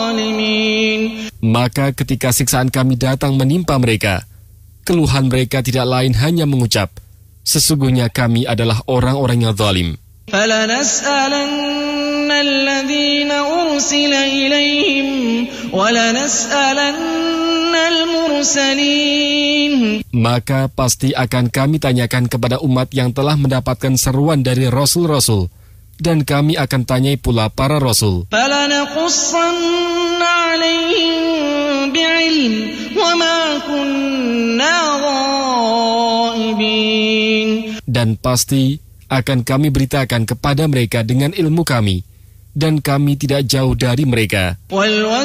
Maka ketika siksaan kami datang menimpa mereka, keluhan mereka tidak lain hanya mengucap, sesungguhnya kami adalah orang-orang yang zalim. Maka pasti akan kami tanyakan kepada umat yang telah mendapatkan seruan dari rasul-rasul, dan kami akan tanyai pula para rasul. Dan pasti akan kami beritakan kepada mereka dengan ilmu kami, dan kami tidak jauh dari mereka.